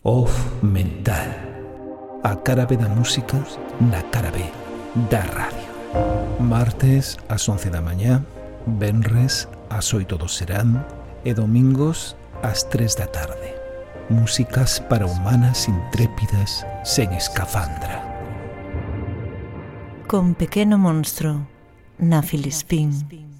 Off Mental, a cara B da música na cara B da radio. Martes ás 11 da mañá, venres ás 8 do serán e domingos ás 3 da tarde. Músicas para humanas intrépidas sen escafandra. Con Pequeno Monstro, na Filispín.